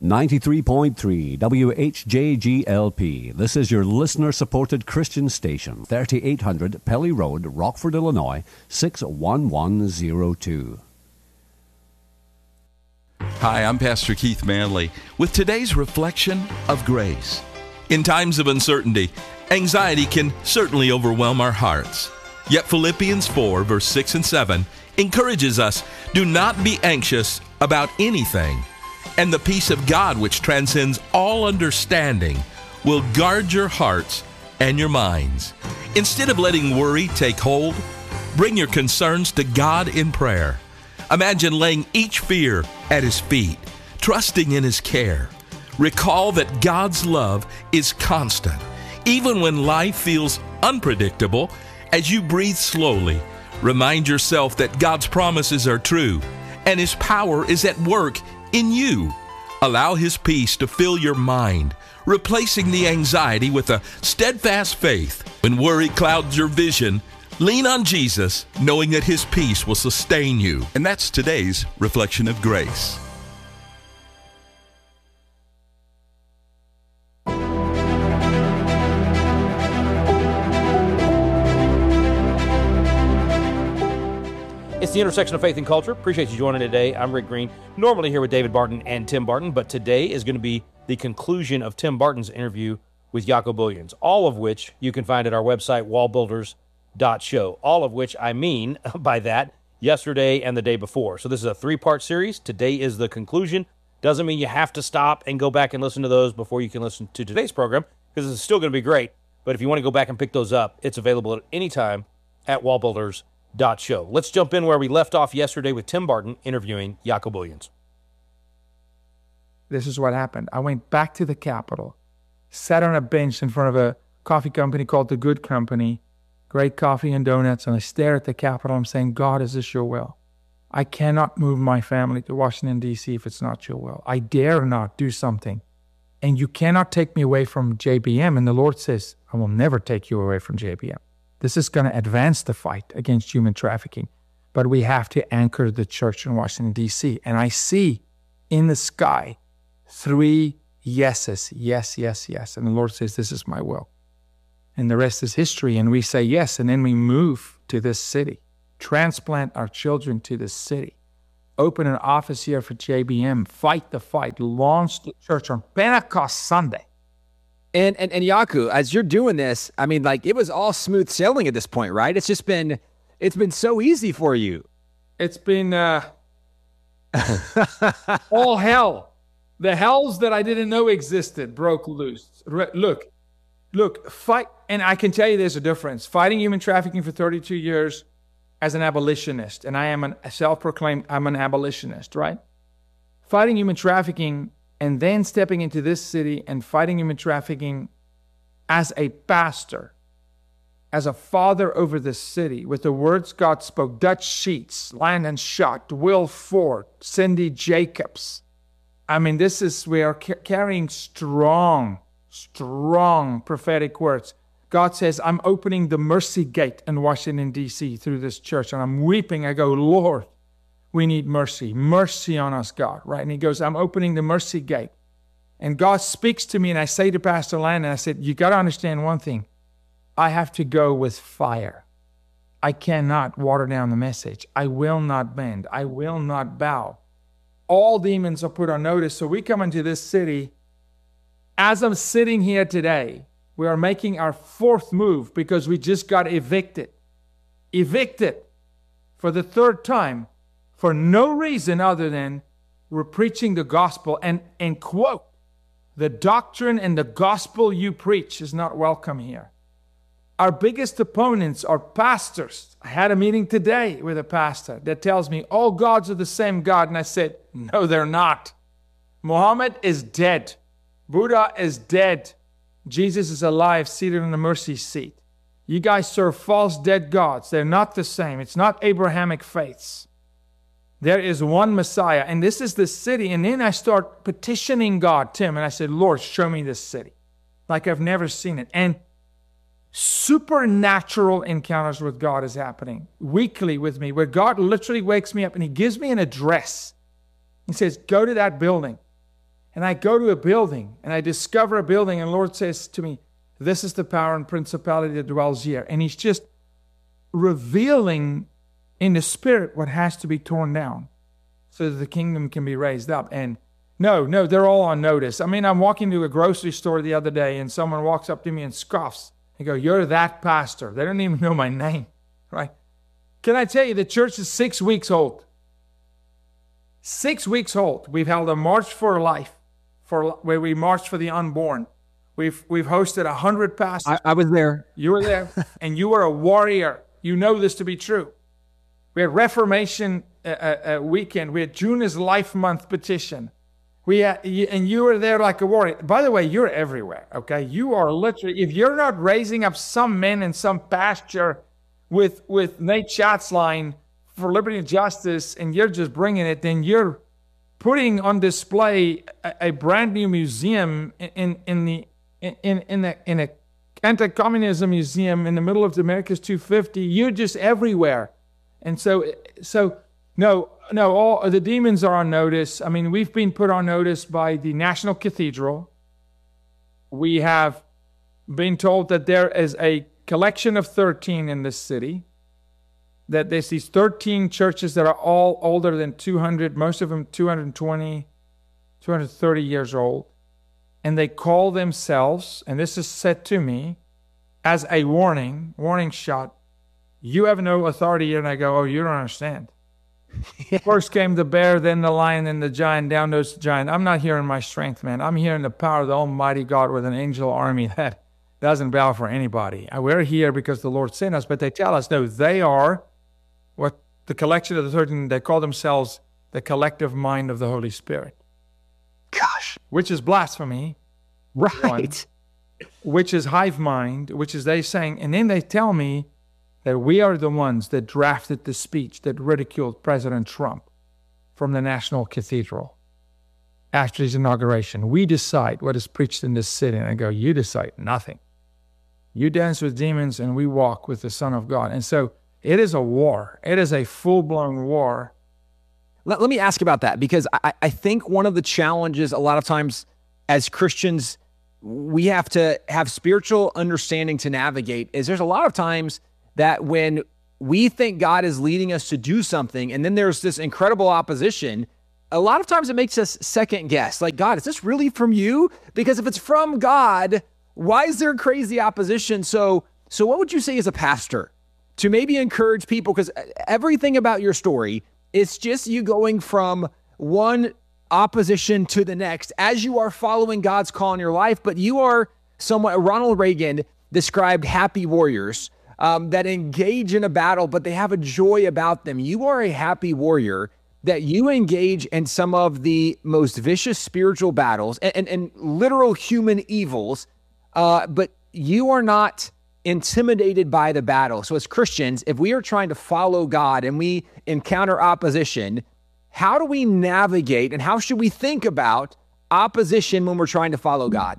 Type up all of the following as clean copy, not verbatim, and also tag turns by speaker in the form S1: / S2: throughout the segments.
S1: 93.3 WHJGLP. This is your listener-supported Christian station, 3800 Pelly Road, Rockford, Illinois, 61102.
S2: Hi, I'm Pastor Keith Manley with today's reflection of grace. In times of uncertainty, anxiety can certainly overwhelm our hearts. Yet Philippians 4, verse 6 and 7 encourages us, do not be anxious about anything, and the peace of God, which transcends all understanding, will guard your hearts and your minds. Instead of letting worry take hold, bring your concerns to God in prayer. Imagine laying each fear at His feet, trusting in His care. Recall that God's love is constant. Even when life feels unpredictable, as you breathe slowly, remind yourself that God's promises are true and His power is at work in you. Allow His peace to fill your mind, replacing the anxiety with a steadfast faith. When worry clouds your vision, lean on Jesus, knowing that His peace will sustain you. And that's today's reflection of grace.
S3: It's the intersection of faith and culture. Appreciate you joining today. I'm Rick Green, normally here with David Barton and Tim Barton, but today is going to be the conclusion of Tim Barton's interview with Jaco Booyens, all of which you can find at our website, wallbuilders.show. All of which I mean by that, yesterday and the day before. So this is a three-part series. Today is the conclusion. Doesn't mean you have to stop and go back and listen to those before you can listen to today's program, because it's still going to be great. But if you want to go back and pick those up, it's available at any time at wallbuilders.show. Let's jump in where we left off yesterday with Tim Barton interviewing Jaco Booyens.
S4: This is what happened. I went back to the Capitol, sat on a bench in front of a coffee company called The Good Company, great coffee and donuts, and I stare at the Capitol. I'm saying, God, is this your will? I cannot move my family to Washington, D.C. if it's not your will. I dare not do something. And you cannot take me away from JBM. And the Lord says, I will never take you away from JBM. This is going to advance the fight against human trafficking. But we have to anchor the church in Washington, D.C. And I see in the sky 3 yeses. Yes, yes, yes. And the Lord says, this is my will. And the rest is history. And we say yes. And then we move to this city, transplant our children to this city, open an office here for JBM, fight the fight, launch the church on Pentecost Sunday.
S5: And Jaco, as you're doing this, I mean, like, it was all smooth sailing at this point, right? It's been so easy for you.
S4: It's been all hell. The hells that I didn't know existed broke loose. Look, fight, and I can tell you there's a difference. Fighting human trafficking for 32 years as an abolitionist, and I am I'm an abolitionist, right? Fighting human trafficking and then stepping into this city and fighting human trafficking as a pastor, as a father over this city, with the words God spoke, Dutch Sheets, Landon Schutt, Will Ford, Cindy Jacobs. I mean, we are carrying strong prophetic words. God says, I'm opening the mercy gate in Washington, D.C. through this church, and I'm weeping. I go, Lord, we need mercy. Mercy on us, God, right? And He goes, I'm opening the mercy gate. And God speaks to me, and I say to Pastor Landon, I said, you got to understand one thing. I have to go with fire. I cannot water down the message. I will not bend. I will not bow. All demons are put on notice. So we come into this city. As I'm sitting here today, we are making our 4th move because we just got evicted. Evicted for the 3rd time for no reason other than we're preaching the gospel. And quote, the doctrine and the gospel you preach is not welcome here. Our biggest opponents are pastors. I had a meeting today with a pastor that tells me all gods are the same God. And I said, no, they're not. Muhammad is dead. Buddha is dead. Jesus is alive, seated on the mercy seat. You guys serve false dead gods. They're not the same. It's not Abrahamic faiths. There is one Messiah, and this is the city. And then I start petitioning God, Tim, and I said, Lord, show me this city like I've never seen it. And supernatural encounters with God is happening weekly with me, where God literally wakes me up and He gives me an address. He says, go to that building And I go to a building, and I discover a building, and the Lord says to me, this is the power and principality that dwells here. And He's just revealing in the Spirit what has to be torn down so that the kingdom can be raised up. And no, they're all on notice. I mean, I'm walking to a grocery store the other day, and someone walks up to me and scoffs. They go, you're that pastor. They don't even know my name, right? Can I tell you, the church is 6 weeks old. 6 weeks old. We've held a March for Life, where we marched for the unborn. We've hosted 100 pastors.
S5: I was there.
S4: You were there, and you were a warrior. You know this to be true. We had Reformation weekend. We had June is Life Month petition. And you were there like a warrior. By the way, you're everywhere, okay? You are literally, if you're not raising up some men in some pasture with Nate Schatzline for liberty and justice, and you're just bringing it, then you're putting on display a brand new museum in a anti-communism museum in the middle of the Americas 250. You're just everywhere. And so no, all the demons are on notice. I mean, we've been put on notice by the National Cathedral. We have been told that there is a collection of 13 in this city, that there's these 13 churches that are all older than 200, most of them 220, 230 years old. And they call themselves, and this is said to me as a warning shot, you have no authority here. And I go, oh, you don't understand. First came the bear, then the lion, then the giant. Down goes the giant. I'm not here in my strength, man. I'm here in the power of the Almighty God with an angel army that doesn't bow for anybody. We're here because the Lord sent us, but they tell us, no, they are what the collection of the 13, they call themselves the collective mind of the Holy Spirit.
S5: Gosh.
S4: Which is blasphemy.
S5: Right.
S4: One, which is hive mind, which is they saying, and then they tell me that we are the ones that drafted the speech that ridiculed President Trump from the National Cathedral after his inauguration. We decide what is preached in this city. And I go, you decide nothing. You dance with demons and we walk with the Son of God. And so it is a war. It is a full-blown war.
S5: Let me ask about that, because I think one of the challenges a lot of times as Christians we have to have spiritual understanding to navigate is there's a lot of times that when we think God is leading us to do something and then there's this incredible opposition, a lot of times it makes us second guess. Like, God, is this really from you? Because if it's from God, why is there crazy opposition? So what would you say as a pastor to maybe encourage people? Because everything about your story, it's just you going from one opposition to the next as you are following God's call in your life. But you are somewhat, Ronald Reagan described happy warriors that engage in a battle, but they have a joy about them. You are a happy warrior that you engage in some of the most vicious spiritual battles and literal human evils, but you are not intimidated by the battle. So as Christians, if we are trying to follow God and we encounter opposition, how do we navigate and how should we think about opposition when we're trying to follow God?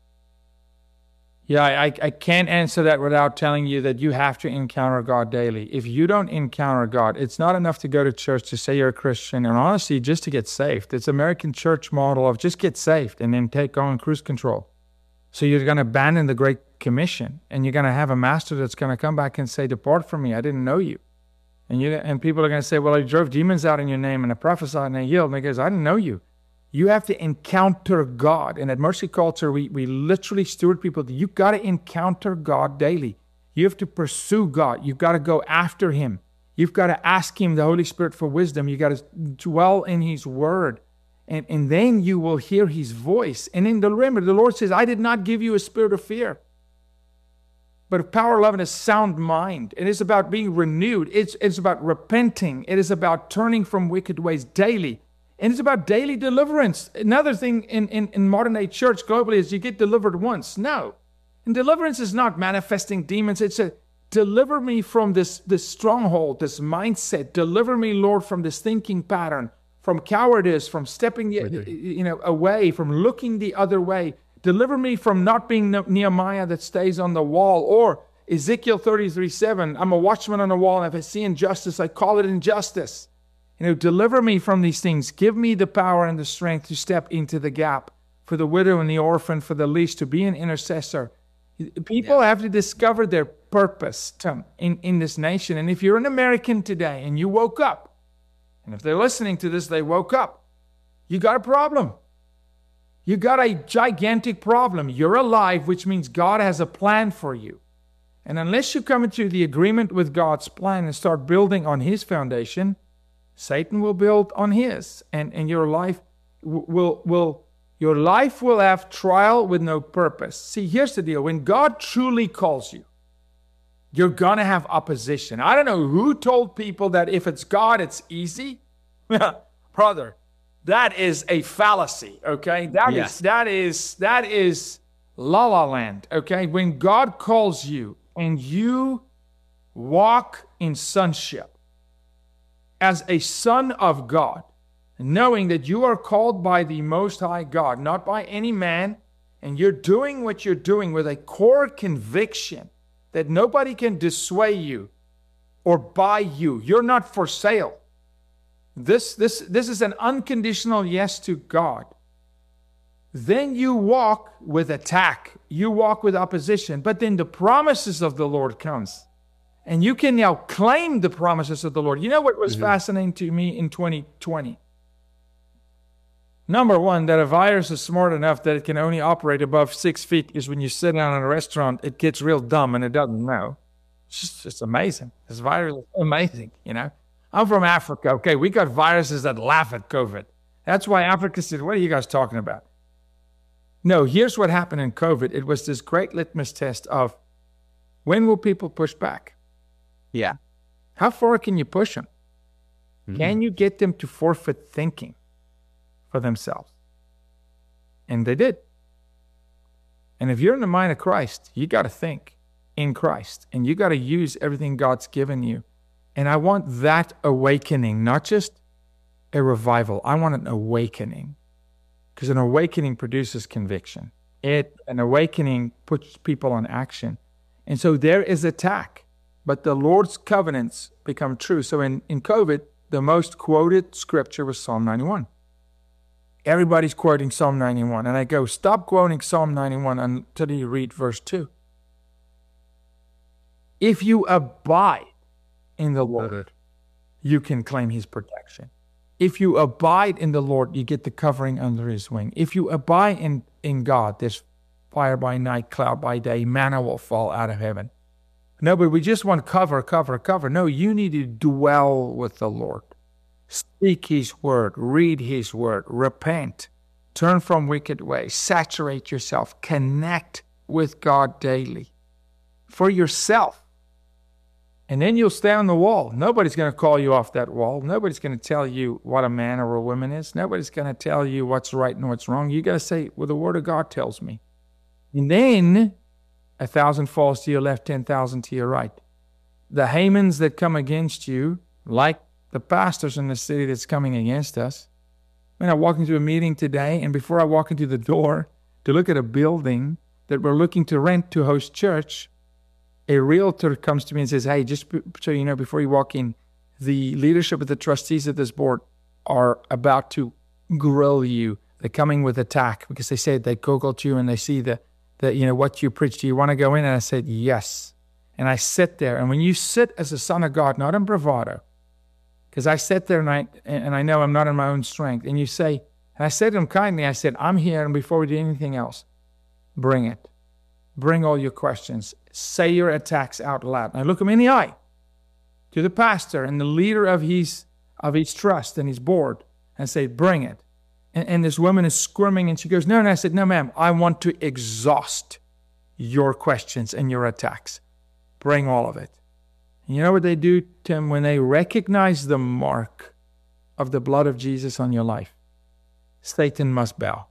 S4: Yeah, I can't answer that without telling you that you have to encounter God daily. If you don't encounter God, it's not enough to go to church to say you're a Christian, and honestly, just to get saved. It's American church model of just get saved and then take on cruise control. So you're going to abandon the Great Commission, and you're going to have a master that's going to come back and say, depart from me, I didn't know you. And people are going to say, well, I drove demons out in your name, and I prophesied, and I healed. And he goes, I didn't know you. You have to encounter God. And at Mercy Culture, we literally steward people. You've got to encounter God daily. You have to pursue God. You've got to go after Him. You've got to ask Him, the Holy Spirit, for wisdom. You've got to dwell in His Word. And then you will hear His voice. And then remember, the Lord says, I did not give you a spirit of fear, but of power, love, and a sound mind. It is about being renewed. It's about repenting. It is about turning from wicked ways daily. And it's about daily deliverance. Another thing in modern-day church globally is you get delivered once. No. And deliverance is not manifesting demons. It's a deliver me from this stronghold, this mindset. Deliver me, Lord, from this thinking pattern, from cowardice, from stepping away, from looking the other way. Deliver me from not being Nehemiah that stays on the wall, or Ezekiel 33:7. I'm a watchman on the wall, and if I see injustice, I call it injustice. Deliver me from these things. Give me the power and the strength to step into the gap for the widow and the orphan, for the least, to be an intercessor. People have to discover their purpose, Tim, in this nation. And if you're an American today and you woke up, and if they're listening to this, they woke up, you got a problem. You got a gigantic problem. You're alive, which means God has a plan for you. And unless you come into the agreement with God's plan and start building on His foundation, Satan will build on his, and your life will have trial with no purpose. See, here's the deal. When God truly calls you, you're going to have opposition. I don't know who told people that if it's God, it's easy. Brother, that is a fallacy, okay? That is la la land, okay? When God calls you and you walk in sonship, as a son of God, knowing that you are called by the Most High God, not by any man, and you're doing what you're doing with a core conviction that nobody can dissuade you or buy you. You're not for sale. This is an unconditional yes to God. Then you walk with attack. You walk with opposition. But then the promises of the Lord comes. And you can now claim the promises of the Lord. You know what was fascinating to me in 2020? Number one, that a virus is smart enough that it can only operate above 6 feet, is when you sit down in a restaurant, it gets real dumb and it doesn't know. It's just amazing. This virus is amazing, I'm from Africa, okay? We got viruses that laugh at COVID. That's why Africa said, what are you guys talking about? No, here's what happened in COVID. It was this great litmus test of, when will people push back?
S5: Yeah.
S4: How far can you push them? Mm-hmm. Can you get them to forfeit thinking for themselves? And they did. And if you're in the mind of Christ, you got to think in Christ. And you got to use everything God's given you. And I want that awakening, not just a revival. I want an awakening. Because an awakening produces conviction. An awakening puts people on action. And so there is attack. But the Lord's covenants become true. So in COVID, the most quoted scripture was Psalm 91. Everybody's quoting Psalm 91. And I go, stop quoting Psalm 91 until you read verse 2. If you abide in the Lord, you can claim His protection. If you abide in the Lord, you get the covering under His wing. If you abide in God, there's fire by night, cloud by day, manna will fall out of heaven. No, but we just want cover. No, you need to dwell with the Lord. Speak His word, read His word, repent, turn from wicked ways, saturate yourself, connect with God daily for yourself. And then you'll stay on the wall. Nobody's going to call you off that wall. Nobody's going to tell you what a man or a woman is. Nobody's going to tell you what's right and what's wrong. You got to say, well, the word of God tells me. And then 1,000 falls to your left, 10,000 to your right. The Hamans that come against you, like the pastors in the city that's coming against us. I walk into a meeting today, and before I walk into the door to look at a building that we're looking to rent to host church, a realtor comes to me and says, hey, just so you know, before you walk in, the leadership of the trustees of this board are about to grill you. They're coming with attack because they said they Googled you and they see the what you preach. Do you want to go in? And I said, yes. And I sit there. And when you sit as a son of God, not in bravado, because I sit there and I know I'm not in my own strength. And you say, and I said to him kindly, I said, I'm here. And before we do anything else, bring it. Bring all your questions. Say your attacks out loud. And I look him in the eye to the pastor and the leader of his trust and his board and say, bring it. And this woman is squirming and she goes, no. And I said, no, ma'am, I want to exhaust your questions and your attacks. Bring all of it. And you know what they do, Tim? When they recognize the mark of the blood of Jesus on your life, Satan must bow.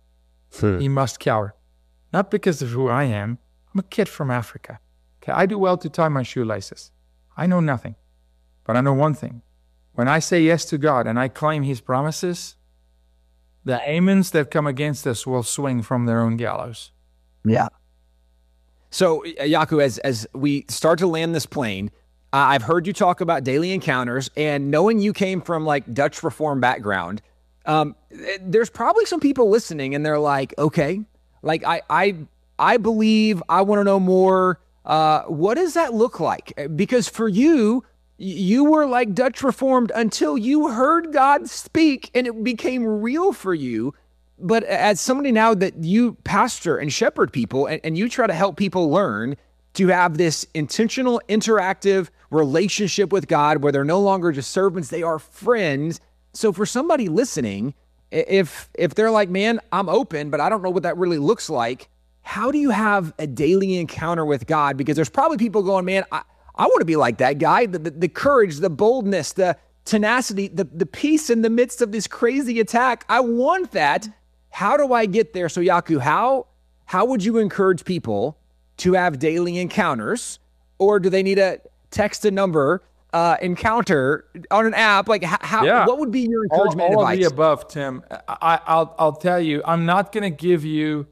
S4: He must cower. Not because of who I am. I'm a kid from Africa. Okay, I do well to tie my shoelaces. I know nothing. But I know one thing. When I say yes to God and I claim His promises, the Hamans that come against us will swing from their own gallows.
S5: Yeah. So, Jaco, as we start to land this plane, I've heard you talk about daily encounters, and knowing you came from like Dutch Reformed background, there's probably some people listening and they're like, okay, like I believe, I want to know more. What does that look like? Because for you were like Dutch Reformed until you heard God speak and it became real for you. But as somebody now that you pastor and shepherd people and you try to help people learn to have this intentional, interactive relationship with God where they're no longer just servants, they are friends. So for somebody listening, if they're like, man, I'm open, but I don't know what that really looks like, how do you have a daily encounter with God? Because there's probably people going, man, I want to be like that guy. The courage, the boldness, the tenacity, the peace in the midst of this crazy attack. I want that. How do I get there? So Jaco, how would you encourage people to have daily encounters? Or do they need a text a number, encounter on an app? Like what would be your encouragement
S4: all
S5: advice?
S4: All of the above, Tim. I'll tell you, I'm not going to give you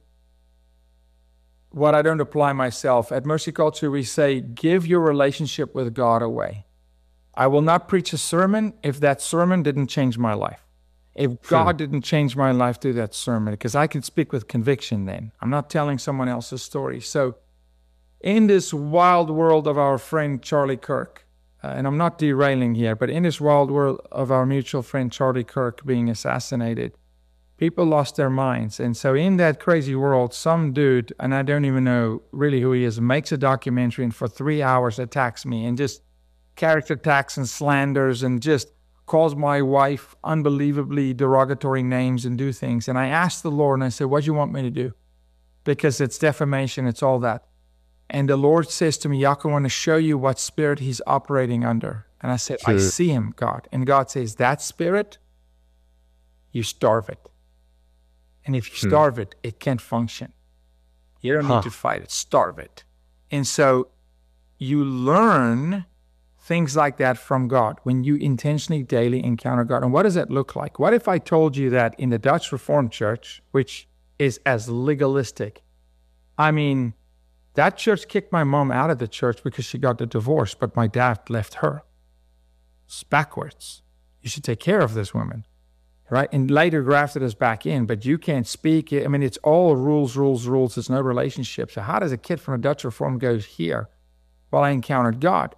S4: what I don't apply myself. At Mercy Culture, we say, give your relationship with God away. I will not preach a sermon if that sermon didn't change my life. If God didn't change my life through that sermon, because I can speak with conviction then. I'm not telling someone else's story. So in this wild world of our friend Charlie Kirk, and I'm not derailing here, but in this wild world of our mutual friend Charlie Kirk being assassinated, people lost their minds. And so in that crazy world, some dude, and I don't even know really who he is, makes a documentary and for 3 hours attacks me and just character attacks and slanders and just calls my wife unbelievably derogatory names and do things. And I asked the Lord and I said, what do you want me to do? Because it's defamation, it's all that. And the Lord says to me, Jaco, I want to show you what spirit he's operating under. And I said, I see him, God. And God says, that spirit, you starve it. And if you starve it, it can't function. You don't need to fight it. Starve it. And so you learn things like that from God when you intentionally daily encounter God. And what does that look like? What if I told you that in the Dutch Reformed Church, which is as legalistic, I mean, that church kicked my mom out of the church because she got the divorce, but my dad left her. It's backwards. You should take care of this woman. Right? And later grafted us back in, but you can't speak. I mean, it's all rules. There's no relationship. So how does a kid from a Dutch Reform go here? Well, I encountered God.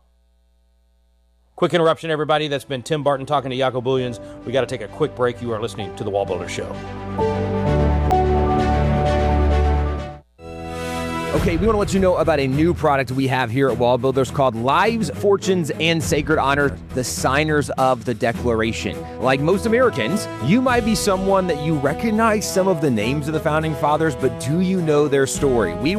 S3: Quick interruption, everybody. That's been Tim Barton talking to Jaco Booyens. We got to take a quick break. You are listening to The Wall Builder Show.
S5: Okay, we want to let you know about a new product we have here at Wall Builders called Lives, Fortunes, and Sacred Honor, the Signers of the Declaration. Like most Americans, you might be someone that you recognize some of the names of the Founding Fathers, but do you know their story? We